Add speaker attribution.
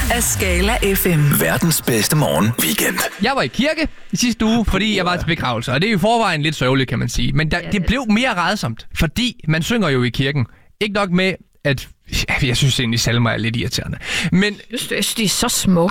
Speaker 1: af Skala FM.
Speaker 2: Verdens bedste morgen weekend.
Speaker 3: Jeg var i kirke i sidste uge, fordi jeg var til begravelse, og det er i forvejen lidt sørgeligt, kan man sige. Men det blev mere rædsomt, fordi man synger jo i kirken. Ikke nok med, at jeg synes egentlig, salmer er lidt irriterende. Men
Speaker 4: Jeg synes, de er så små.